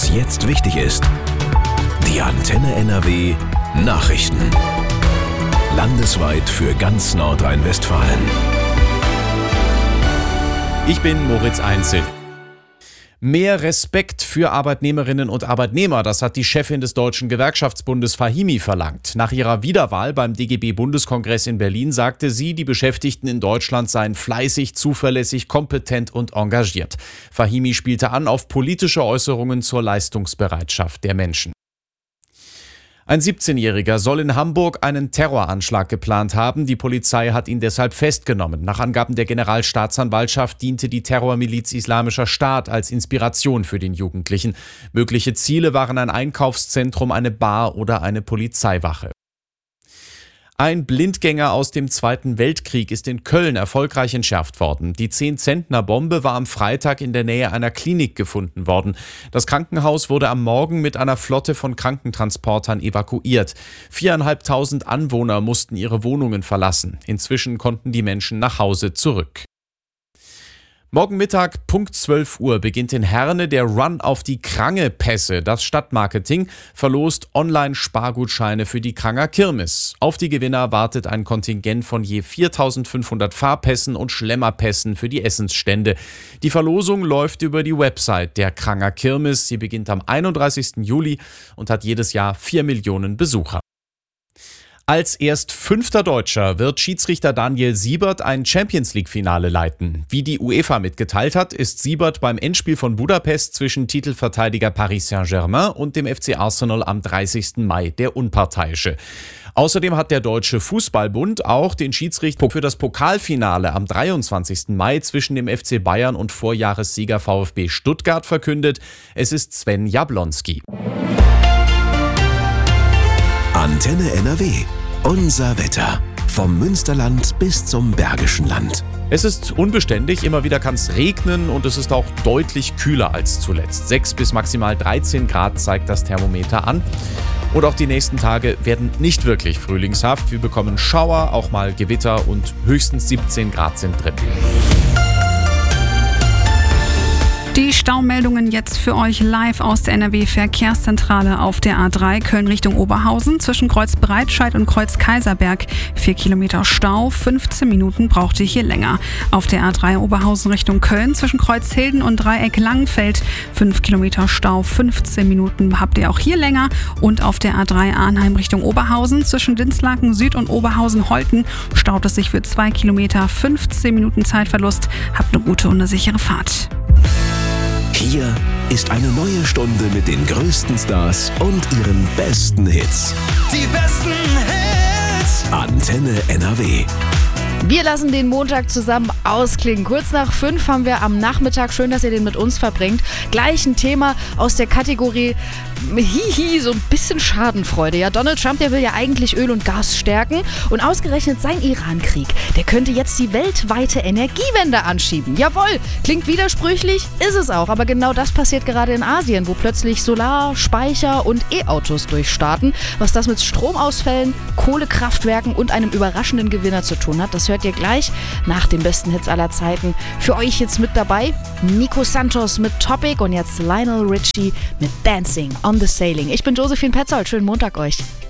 was jetzt wichtig ist. Die Antenne NRW Nachrichten. Landesweit für ganz Nordrhein-Westfalen. Ich bin Moritz Einzel. Mehr Respekt für Arbeitnehmerinnen und Arbeitnehmer, das hat die Chefin des Deutschen Gewerkschaftsbundes Fahimi verlangt. Nach ihrer Wiederwahl beim DGB-Bundeskongress in Berlin sagte sie, die Beschäftigten in Deutschland seien fleißig, zuverlässig, kompetent und engagiert. Fahimi spielte an auf politische Äußerungen zur Leistungsbereitschaft der Menschen. Ein 17-Jähriger soll in Hamburg einen Terroranschlag geplant haben. Die Polizei hat ihn deshalb festgenommen. Nach Angaben der Generalstaatsanwaltschaft diente die Terrormiliz Islamischer Staat als Inspiration für den Jugendlichen. Mögliche Ziele waren ein Einkaufszentrum, eine Bar oder eine Polizeiwache. Ein Blindgänger aus dem Zweiten Weltkrieg ist in Köln erfolgreich entschärft worden. Die 10-Zentner-Bombe war am Freitag in der Nähe einer Klinik gefunden worden. Das Krankenhaus wurde am Morgen mit einer Flotte von Krankentransportern evakuiert. 4.500 Anwohner mussten ihre Wohnungen verlassen. Inzwischen konnten die Menschen nach Hause zurück. Morgen Mittag, Punkt 12 Uhr, beginnt in Herne der Run auf die Krange-Pässe. Das Stadtmarketing verlost Online-Spargutscheine für die Kranger Kirmes. Auf die Gewinner wartet ein Kontingent von je 4.500 Fahrpässen und Schlemmerpässen für die Essensstände. Die Verlosung läuft über die Website der Kranger Kirmes. Sie beginnt am 31. Juli und hat jedes Jahr 4 Millionen Besucher. Als erst 5. Deutscher wird Schiedsrichter Daniel Siebert ein Champions-League-Finale leiten. Wie die UEFA mitgeteilt hat, ist Siebert beim Endspiel von Budapest zwischen Titelverteidiger Paris Saint-Germain und dem FC Arsenal am 30. Mai der Unparteiische. Außerdem hat der Deutsche Fußballbund auch den Schiedsrichter für das Pokalfinale am 23. Mai zwischen dem FC Bayern und Vorjahressieger VfB Stuttgart verkündet. Es ist Sven Jablonski. Antenne NRW. Unser Wetter. Vom Münsterland bis zum Bergischen Land. Es ist unbeständig, immer wieder kann es regnen und es ist auch deutlich kühler als zuletzt. 6 bis maximal 13 Grad zeigt das Thermometer an. Und auch die nächsten Tage werden nicht wirklich frühlingshaft. Wir bekommen Schauer, auch mal Gewitter und höchstens 17 Grad sind drin. Die Staumeldungen jetzt für euch live aus der NRW-Verkehrszentrale auf der A3 Köln Richtung Oberhausen zwischen Kreuz Breitscheid und Kreuz Kaiserberg. 4 Kilometer Stau, 15 Minuten braucht ihr hier länger. Auf der A3 Oberhausen Richtung Köln zwischen Kreuz Hilden und Dreieck Langenfeld. 5 Kilometer Stau, 15 Minuten habt ihr auch hier länger. Und auf der A3 Arnheim Richtung Oberhausen zwischen Dinslaken Süd und Oberhausen-Holten staut es sich für 2 Kilometer, 15 Minuten Zeitverlust. Habt eine gute und eine sichere Fahrt. Hier ist eine neue Stunde mit den größten Stars und ihren besten Hits. Die besten Hits. Antenne NRW. Wir lassen den Montag zusammen ausklingen. Kurz nach 5 haben wir am Nachmittag, schön, dass ihr den mit uns verbringt, gleich ein Thema aus der Kategorie Hihi, so ein bisschen Schadenfreude. Ja, Donald Trump, der will ja eigentlich Öl und Gas stärken und ausgerechnet sein Iran-Krieg, der könnte jetzt die weltweite Energiewende anschieben. Jawohl, klingt widersprüchlich, ist es auch, aber genau das passiert gerade in Asien, wo plötzlich Solar-, Speicher- und E-Autos durchstarten. Was das mit Stromausfällen, Kohlekraftwerken und einem überraschenden Gewinner zu tun hat, das hört ihr gleich nach den besten Hits aller Zeiten. Für euch jetzt mit dabei Nico Santos mit Topic und jetzt Lionel Richie mit Dancing on the Sailing. Ich bin Josephine Petzold, schönen Montag euch.